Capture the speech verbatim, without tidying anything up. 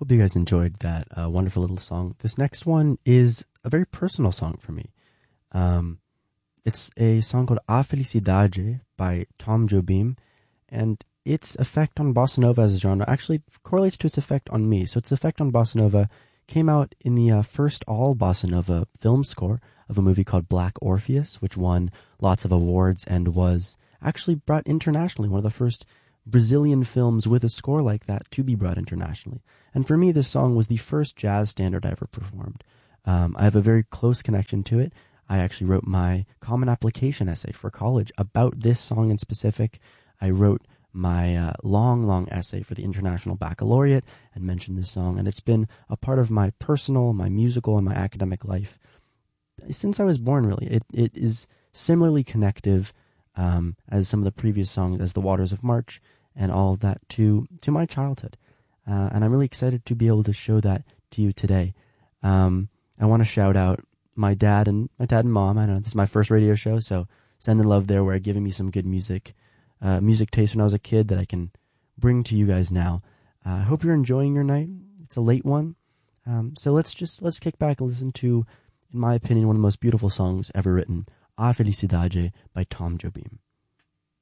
Hope you guys enjoyed that uh, wonderful little song. This next one is a very personal song for me. Um, it's a song called A Felicidade by Tom Jobim, and its effect on bossa nova as a genre actually correlates to its effect on me. So its effect on bossa nova came out in the uh, first all bossa nova film score of a movie called Black Orpheus, which won lots of awards and was actually brought internationally, one of the first Brazilian films with a score like that to be brought internationally. And for me, this song was the first jazz standard I ever performed. Um, I have a very close connection to it. I actually wrote my common application essay for college about this song in specific. I wrote my uh, long, long essay for the International Baccalaureate and mentioned this song, and it's been a part of my personal, my musical, and my academic life since I was born, really. It It is similarly connective um, as some of the previous songs, as The Waters of March, and all of that to, to my childhood. Uh, and I'm really excited to be able to show that to you today. Um, I want to shout out my dad and my dad and mom. I know this is my first radio show, so sending love there, where giving me some good music, uh, music taste when I was a kid that I can bring to you guys now. Uh, I hope you're enjoying your night. It's a late one, um, so let's just let's kick back and listen to, in my opinion, one of the most beautiful songs ever written, A Felicidade by Tom Jobim.